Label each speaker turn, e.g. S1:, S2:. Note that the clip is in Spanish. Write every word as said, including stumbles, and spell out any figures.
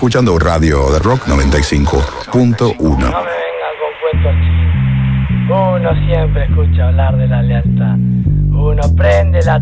S1: escuchando Radio de Rock noventa y cinco punto uno.
S2: No me vengan con cuentos chinos. Uno siempre escucha hablar de la lealtad. Uno prende la